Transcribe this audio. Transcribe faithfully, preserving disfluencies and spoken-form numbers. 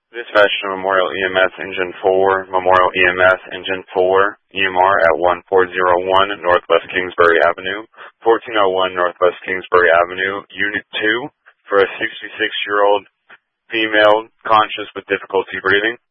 Dispatch to Memorial E M S Engine four, Memorial E M S Engine four, E M R at one four zero one Northwest Kingsbury Avenue, fourteen oh one Northwest Kingsbury Avenue, Unit two, for a sixty-six-year-old female conscious with difficulty breathing.